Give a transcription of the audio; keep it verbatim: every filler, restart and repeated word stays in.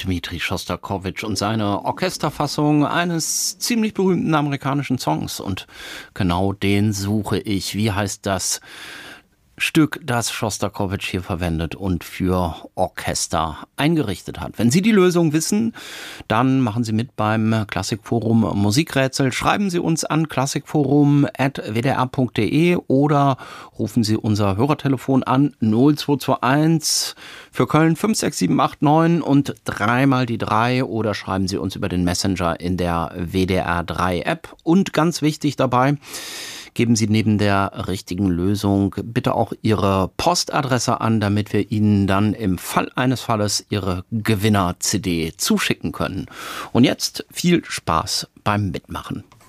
Dmitri Schostakowitsch und seine Orchesterfassung eines ziemlich berühmten amerikanischen Songs. Und genau den suche ich. Wie heißt das Stück, das Schostakowitsch hier verwendet und für Orchester eingerichtet hat? Wenn Sie die Lösung wissen, dann machen Sie mit beim Klassikforum Musikrätsel. Schreiben Sie uns an klassikforum at w d r punkt d e oder rufen Sie unser Hörertelefon an null zwei zwei eins für Köln fünf sechs sieben acht neun und dreimal die drei, oder schreiben Sie uns über den Messenger in der W D R drei App. Und ganz wichtig dabei, geben Sie neben der richtigen Lösung bitte auch Ihre Postadresse an, damit wir Ihnen dann im Fall eines Falles Ihre Gewinner-C D zuschicken können. Und jetzt viel Spaß beim Mitmachen.